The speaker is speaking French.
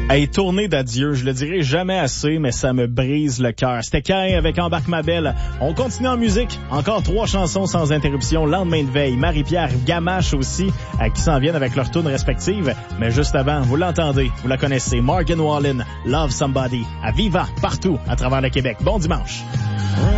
Hey, tournée d'adieu, je le dirai jamais assez, mais ça me brise le cœur. C'était Cain avec Embarque ma belle. On continue en musique. Encore 3 chansons sans interruption. Lendemain de veille, Marie-Pierre Gamache aussi, qui s'en viennent avec leurs tunes respectives. Mais juste avant, vous l'entendez, vous la connaissez. Morgan Wallen, Love Somebody, à Viva, partout à travers le Québec. Bon dimanche.